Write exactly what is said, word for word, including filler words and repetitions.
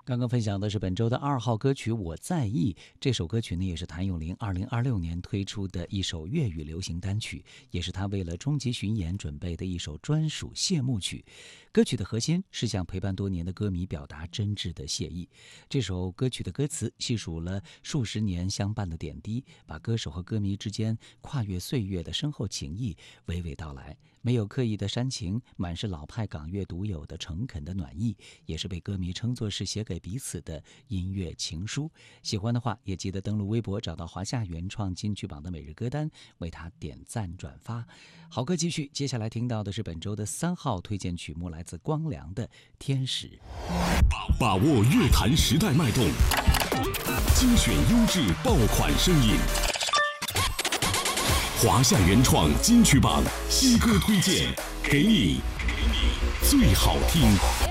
刚刚分享的是本周的二号歌曲《我在意》，这首歌曲呢也是谭咏麟二零二六年推出的一首粤语流行单曲，也是他为了终极巡演准备的一首专属谢幕曲。歌曲的核心是向陪伴多年的歌迷表达真挚的谢意。这首歌曲的歌词细数了数十年相伴的点滴，把歌手和歌迷之间跨越岁月的深厚情谊娓娓道来，没有刻意的煽情，满是老派港乐独有的诚恳的暖意，也是被歌迷称作是写给彼此的音乐情书。喜欢的话也记得登录微博，找到华夏原创金曲榜的每日歌单，为他点赞转发。好歌继续，接下来听到的是本周的三号推荐曲目，来自光良的《天使》。 把握乐坛时代脉动，精选优质爆款声音，华夏原创金曲榜新歌推荐，给你最好听。